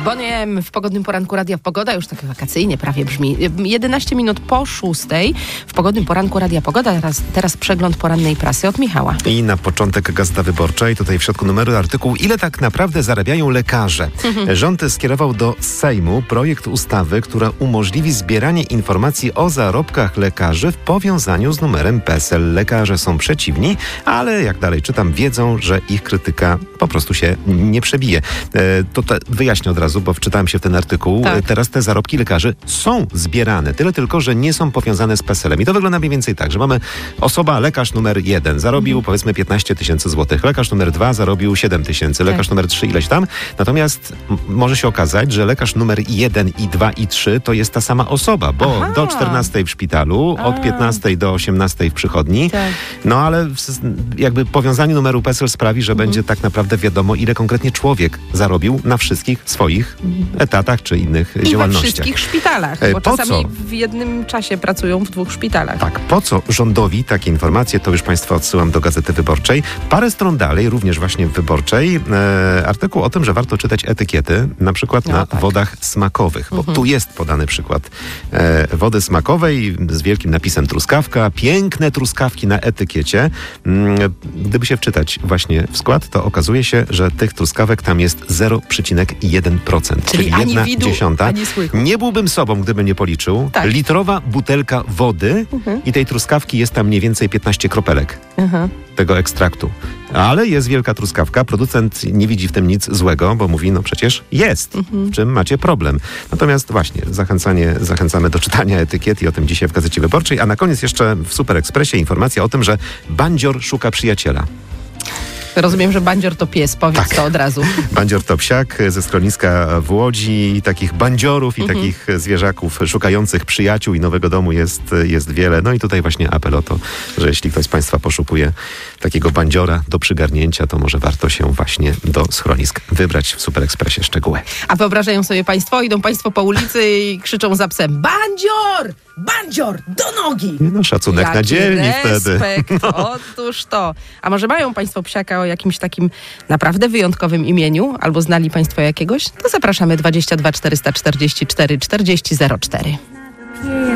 Bonnie M w pogodnym poranku Radia Pogoda, już tak wakacyjnie prawie brzmi. 11 minut po 6:00 w pogodnym poranku Radia Pogoda. Teraz przegląd porannej prasy od Michała. I na początek Gazeta Wyborcza i tutaj w środku numeru artykuł: ile tak naprawdę zarabiają lekarze? Rząd skierował do Sejmu projekt ustawy, która umożliwi zbieranie informacji o zarobkach lekarzy w powiązaniu z numerem PESEL. Lekarze są przeciwni, ale jak dalej czytam, wiedzą, że ich krytyka po prostu się nie przebije. To wyjaśnię od razu, bo wczytałem się w ten artykuł. Tak. Teraz te zarobki lekarzy są zbierane. Tyle tylko, że nie są powiązane z PESEL-em. I to wygląda mniej więcej tak, że mamy lekarz numer 1 zarobił powiedzmy 15 tysięcy złotych. Lekarz numer 2 zarobił 7 tysięcy. Lekarz numer 3 ileś tam. Natomiast może się okazać, że lekarz numer 1 i 2 i 3 to jest ta sama osoba, bo do 14 w szpitalu, od 15 do 18 w przychodni. Tak. No ale jakby powiązanie numeru PESEL sprawi, że będzie tak naprawdę wiadomo, ile konkretnie człowiek zarobił na wszystkich swoich etatach czy innych I działalnościach. we wszystkich szpitalach, bo Po czasami co? w jednym czasie pracują w 2 szpitalach. Tak, po co rządowi takie informacje, to już Państwa odsyłam do Gazety Wyborczej. Parę stron dalej, również właśnie w Wyborczej, artykuł o tym, że warto czytać etykiety, na przykład na wodach smakowych, bo tu jest podany przykład wody smakowej z wielkim napisem truskawka, piękne truskawki na etykiecie. Gdyby się wczytać właśnie w skład, to okazuje się, że tych truskawek tam jest 0,1%. Czyli ani 1/10. widu, ani słychu. Nie byłbym sobą, gdybym nie policzył. Tak. Litrowa butelka wody i tej truskawki jest tam mniej więcej 15 kropelek tego ekstraktu. Ale jest wielka truskawka. Producent nie widzi w tym nic złego, bo mówi, no przecież jest. W czym macie problem? Natomiast właśnie, zachęcamy do czytania etykiet i o tym dzisiaj w Gazecie Wyborczej. A na koniec jeszcze w Super Expressie informacja o tym, że bandzior szuka przyjaciela. Rozumiem, że bandzior to pies, powiedz to od razu. Bandzior to psiak ze schroniska w Łodzi. Takich bandziorów i takich zwierzaków szukających przyjaciół i nowego domu jest wiele. No i tutaj właśnie apel o to, że jeśli ktoś z Państwa poszukuje takiego bandziora do przygarnięcia, to może warto się właśnie do schronisk wybrać. W Super Expressie szczegóły. A wyobrażają sobie Państwo, idą Państwo po ulicy i krzyczą za psem: bandzior! Bandzior! Do nogi! No szacunek na dzielni wtedy. Respekt, otóż to. A może mają Państwo psiaka o jakimś takim naprawdę wyjątkowym imieniu? Albo znali Państwo jakiegoś? To zapraszamy 22 444 40 04.